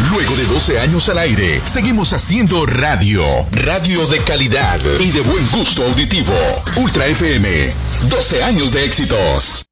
Luego de 12 años al aire, seguimos haciendo radio. Radio de calidad y de buen gusto auditivo. Ultra FM, 12 años de éxitos.